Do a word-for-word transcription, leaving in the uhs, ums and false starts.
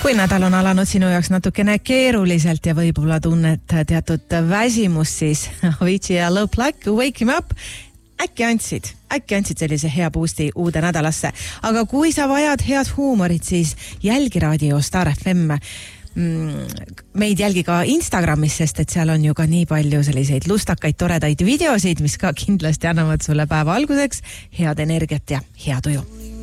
Kui nädal on alanud sinu jaoks natukene keeruliselt ja võib-olla tunned teatud väsimust, siis Avicii ja Low Black, Wake Him Up, äkki andsid, äkki andsid sellise hea boosti uude nädalasse. Aga kui sa vajad head huumorit, siis jälgi raadio Star F M. Meid jälgi ka Instagramis, sest et seal on ju ka nii palju selliseid lustakaid, toredaid videosid, mis ka kindlasti annavad sulle päeva alguseks head energiat ja hea tuju.